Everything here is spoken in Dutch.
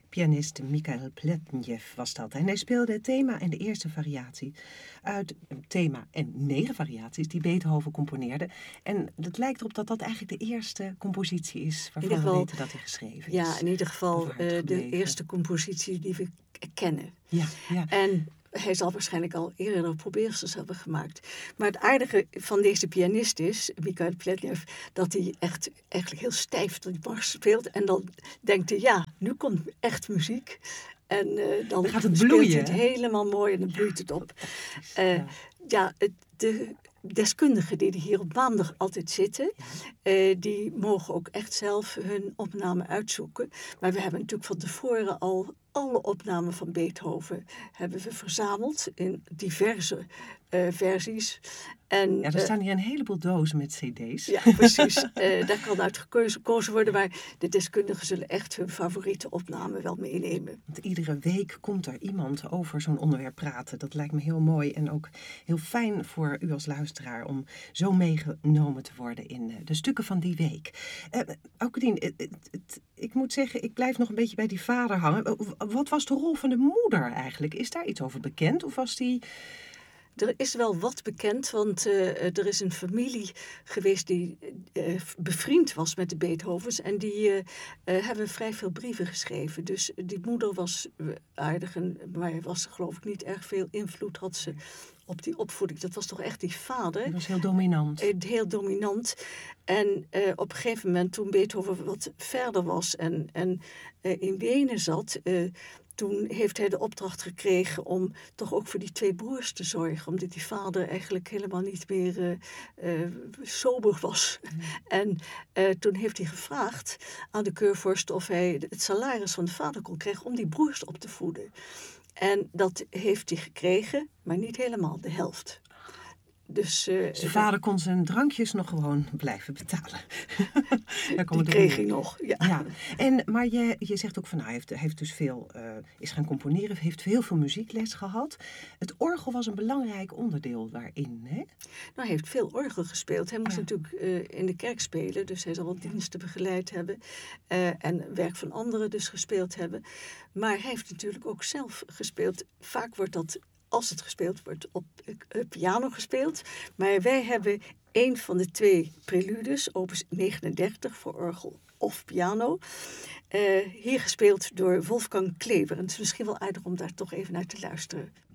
Pianist Mikhail Pletnev was dat. En hij speelde het thema en de eerste variatie uit het thema en 9 variaties die Beethoven componeerde. En het lijkt erop dat dat eigenlijk de eerste compositie is waarvan we weten dat hij geschreven is. Ja, in ieder geval de gebleven. eerste compositie die we kennen. Ja. En hij zal waarschijnlijk al eerder probeersels hebben gemaakt. Maar het aardige van deze pianist is, Mikhail Pletnev, dat hij echt eigenlijk heel stijf tot die mars speelt. En dan denkt hij, ja, nu komt echt muziek. En dan gaat het speelt bloeien. hij het helemaal mooi en dan bloeit het op. De deskundigen die hier op maandag altijd zitten, die mogen ook echt zelf hun opname uitzoeken. Maar we hebben natuurlijk van tevoren al alle opnamen van Beethoven hebben we verzameld in diverse versies. En, er staan hier een heleboel dozen met cd's. Ja, precies. Daar kan uit gekozen worden, maar de deskundigen zullen echt hun favoriete opname wel meenemen. Want iedere week komt er iemand over zo'n onderwerp praten. Dat lijkt me heel mooi en ook heel fijn voor u als luisteraar om zo meegenomen te worden in de stukken van die week. Aukudien, ik moet zeggen, ik blijf nog een beetje bij die vader hangen. Wat was de rol van de moeder eigenlijk? Is daar iets over bekend of was die... Er is wel wat bekend, want er is een familie geweest die bevriend was met de Beethovens. En die hebben vrij veel brieven geschreven. Dus die moeder was aardig, maar was geloof ik niet erg veel invloed had ze op die opvoeding. Dat was toch echt die vader. Dat was heel dominant. Heel dominant. En op een gegeven moment, toen Beethoven wat verder was en in Wenen zat... Toen heeft hij de opdracht gekregen om toch ook voor die 2 broers te zorgen. Omdat die vader eigenlijk helemaal niet meer sober was. En toen heeft hij gevraagd aan de keurvorst of hij het salaris van de vader kon krijgen om die broers op te voeden. En dat heeft hij gekregen, maar niet helemaal, de helft. Dus zijn vader kon zijn drankjes nog gewoon blijven betalen. Die kreeg hij nog, ja. Maar je zegt ook van, nou, hij heeft dus veel, is gaan componeren, heeft heel veel muziekles gehad. Het orgel was een belangrijk onderdeel daarin, hè? Nou, hij heeft veel orgel gespeeld. Hij moest natuurlijk in de kerk spelen, dus hij zal wel diensten begeleid hebben. En werk van anderen dus gespeeld hebben. Maar hij heeft natuurlijk ook zelf gespeeld. Vaak wordt dat, als het gespeeld wordt, op piano gespeeld. Maar wij hebben een van de 2 preludes, opus 39 voor orgel of piano, hier gespeeld door Wolfgang Kleber. En het is misschien wel aardig om daar toch even naar te luisteren.